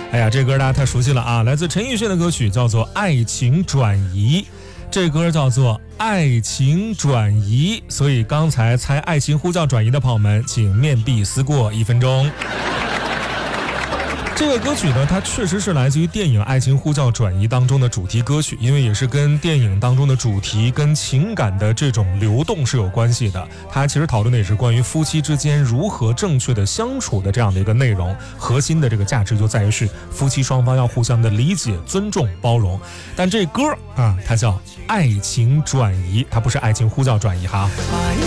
哎呀，这歌大家太熟悉了啊，来自陈奕迅的歌曲叫做《爱情转移》，这歌叫做《爱情转移》，所以刚才猜爱情呼叫转移的朋友们，请面壁思过1分钟。这个歌曲呢，它确实是来自于电影《爱情呼叫转移》当中的主题歌曲，因为也是跟电影当中的主题跟情感的这种流动是有关系的。它其实讨论的也是关于夫妻之间如何正确的相处的这样的一个内容，核心的这个价值就在于是夫妻双方要互相的理解、尊重、包容。但这歌啊，它叫爱情转移，它不是爱情呼叫转移哈。